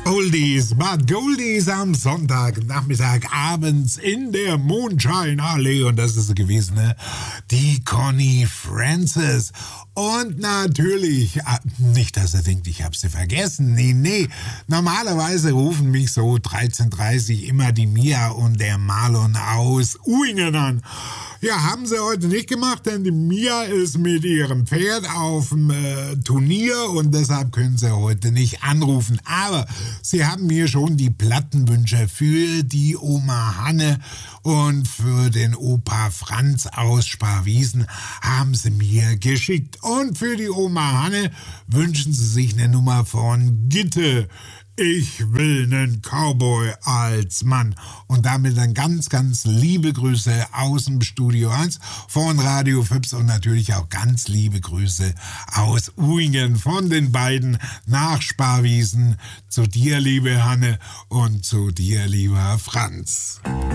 Oldies but Goldies am Sonntagnachmittag, abends in der Mondscheinallee. Und das ist so gewesen, ne? Die Connie Francis. Und natürlich, nicht, dass er denkt, ich habe sie vergessen. Nee. Normalerweise rufen mich so 13:30 immer die Mia und der Marlon aus Uingen an. Ja, haben sie heute nicht gemacht, denn die Mia ist mit ihrem Pferd auf dem Turnier und deshalb können sie heute nicht anrufen. Aber sie haben mir schon die Plattenwünsche für die Oma Hanne und für den Opa Franz aus Sparwiesen haben sie mir geschickt. Und für die Oma Hanne wünschen sie sich eine Nummer von Gitte. Ich will nen Cowboy als Mann. Und damit dann ganz, ganz liebe Grüße aus dem Studio 1 von Radio Fips und natürlich auch ganz liebe Grüße aus Uingen von den beiden nach Sparwiesen. Zu dir, liebe Hanne, und zu dir, lieber Franz.